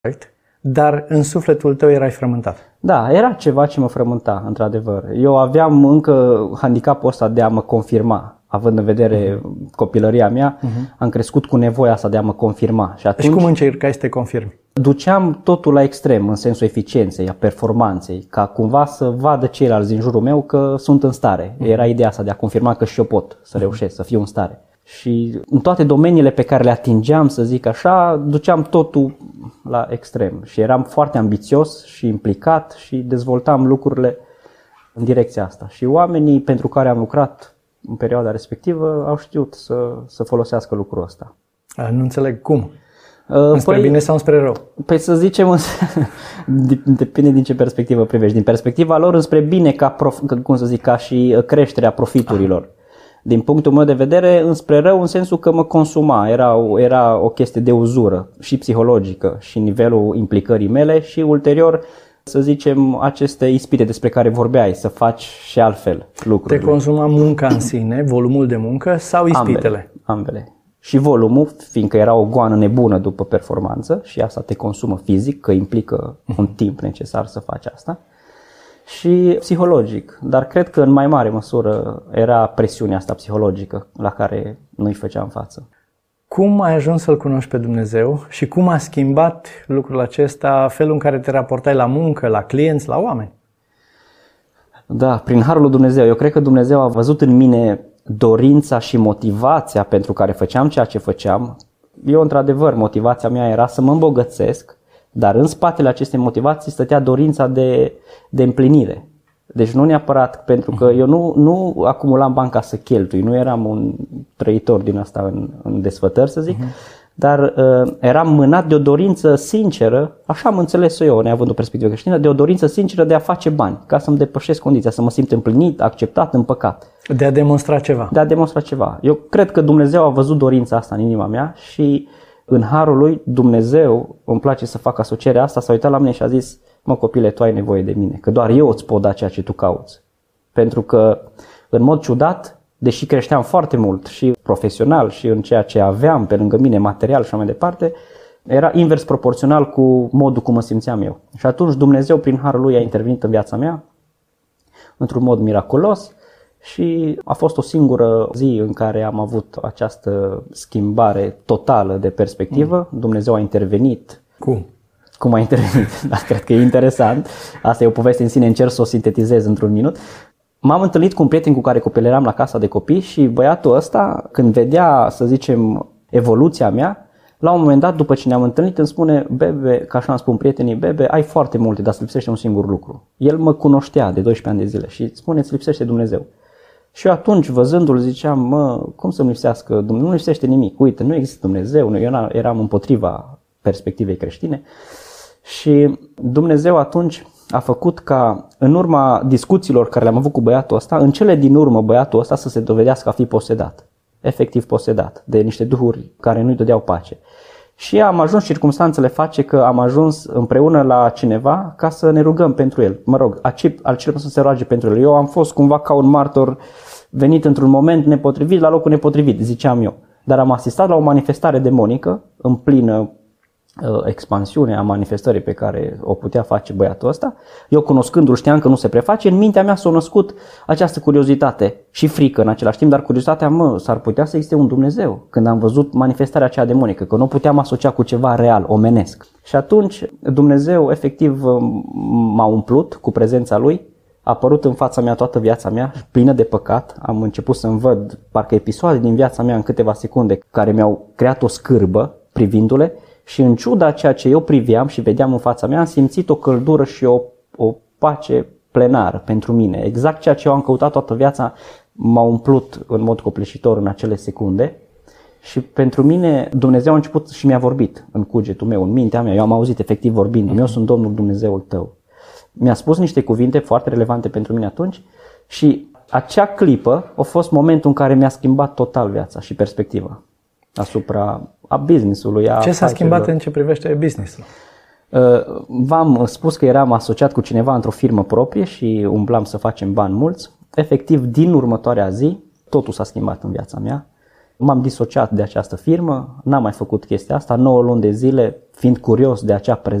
dar în sufletul tău erai frământat. Da, era ceva ce mă frământa, într-adevăr. Eu aveam încă handicapul ăsta de a mă confirma. Având în vedere copilăria mea, am crescut cu nevoia asta de a mă confirma. Și atunci cum încercai să te confirmi? Duceam totul la extrem, în sensul eficienței, a performanței, ca cumva să vadă ceilalți din jurul meu că sunt în stare. Era ideea asta de a confirma că și eu pot să reușesc, să fiu în stare. Și în toate domeniile pe care le atingeam, să zic așa, duceam totul la extrem. Și eram foarte ambițios și implicat și dezvoltam lucrurile în direcția asta. Și oamenii pentru care am lucrat în perioada respectivă au știut să folosească lucrul ăsta. Nu înțeleg cum. Înspre bine sau înspre rău? Păi să zicem, depinde din ce perspectivă privești. Din perspectiva lor înspre bine ca și creșterea profiturilor. Din punctul meu de vedere, înspre rău în sensul că mă consuma. Era o chestie de uzură și psihologică și nivelul implicării mele și ulterior, să zicem, aceste ispite despre care vorbeai, să faci și altfel lucrurile. Te consuma munca în sine, volumul de muncă sau ispitele? Ambele. Și volumul, fiindcă era o goană nebună după performanță și asta te consumă fizic, că implică un timp necesar să faci asta, și psihologic. Dar cred că în mai mare măsură era presiunea asta psihologică la care nu-i făceam față. Cum ai ajuns să-L cunoști pe Dumnezeu și cum a schimbat lucrul acesta felul în care te raportai la muncă, la clienți, la oameni? Da, prin harul lui Dumnezeu. Eu cred că Dumnezeu a văzut în mine dorința și motivația pentru care făceam ceea ce făceam. Eu, într-adevăr, motivația mea era să mă îmbogățesc, dar în spatele acestei motivații stătea dorința de împlinire. Deci nu neapărat, pentru că eu nu acumulam bani ca să cheltui, nu eram un trăitor din asta în desfătări, să zic, dar eram mânat de o dorință sinceră, așa am înțeles-o eu, neavând o perspectivă creștină, de o dorință sinceră de a face bani, ca să-mi depășesc condiția, să mă simt împlinit, acceptat, împăcat. De a demonstra ceva. De a demonstra ceva. Eu cred că Dumnezeu a văzut dorința asta în inima mea și în harul lui Dumnezeu, îmi place să fac asocierea asta, s-a uitat la mine și a zis: mă copile, tu ai nevoie de mine, că doar eu îți pot da ceea ce tu cauți. Pentru că, în mod ciudat, deși creșteam foarte mult și profesional și în ceea ce aveam pe lângă mine, material și așa mai departe, era invers proporțional cu modul cum mă simțeam eu. Și atunci Dumnezeu, prin harul lui, a intervenit în viața mea într-un mod miraculos și a fost o singură zi în care am avut această schimbare totală de perspectivă. Dumnezeu a intervenit. Cum a intervenit? Da, cred că e interesant. Asta e o poveste în sine, încerc să o sintetizez într-un minut. M-am întâlnit cu un prieten cu care copilăream la casa de copii și băiatul ăsta, când vedea, să zicem, evoluția mea, la un moment dat, după ce ne-am întâlnit, îmi spune: Bebe, ca așa îmi spun prietenii, Bebe, ai foarte multe, dar îți lipsește un singur lucru. El mă cunoștea de 12 ani de zile și spune: îți lipsește Dumnezeu. Și eu atunci, văzându-l, ziceam: mă, cum să-mi lipsească Dumnezeu? Nu lipsește nimic. Uite, nu există Dumnezeu. Eu eram împotriva perspectivei creștine. Și Dumnezeu atunci a făcut ca, în urma discuțiilor care le-am avut cu băiatul ăsta, în cele din urmă băiatul ăsta să se dovedească a fi posedat, efectiv posedat, de niște duhuri care nu-i dădeau pace. Și am ajuns, circumstanțele face că am ajuns împreună la cineva ca să ne rugăm pentru el. Mă rog, acel să se roage pentru el. Eu am fost cumva ca un martor venit într-un moment nepotrivit, la locul nepotrivit, ziceam eu. Dar am asistat la o manifestare demonică în plină expansiune a manifestării pe care o putea face băiatul ăsta. Eu, cunoscându-l, știam că nu se preface. În mintea mea s-a născut această curiozitate și frică în același timp, dar curiozitatea, s-ar putea să existe un Dumnezeu. Când am văzut manifestarea aceea demonică, că nu puteam asocia cu ceva real, omenesc. Și atunci Dumnezeu efectiv m-a umplut cu prezența lui, a apărut în fața mea toată viața mea, plină de păcat. Am început să-mi văd parcă episoade din viața mea în câteva secunde care mi-au creat o scârbă privindu-le. Și în ciuda ceea ce eu priveam și vedeam în fața mea, am simțit o căldură și o pace plenară pentru mine. Exact ceea ce eu am căutat toată viața m-a umplut în mod copleșitor în acele secunde. Și pentru mine Dumnezeu a început și mi-a vorbit în cugetul meu, în mintea mea. Eu am auzit efectiv vorbindu-mi: eu sunt Domnul Dumnezeul tău. Mi-a spus niște cuvinte foarte relevante pentru mine atunci și acea clipă a fost momentul în care mi-a schimbat total viața și perspectiva asupra a business-ului. Ce s-a schimbat în ce privește business-ul? V-am spus că eram asociat cu cineva într-o firmă proprie și umblam să facem bani mulți. Efectiv, din următoarea zi, totul s-a schimbat în viața mea. M-am disociat de această firmă, n-am mai făcut chestia asta, 9 luni de zile, fiind curios de acea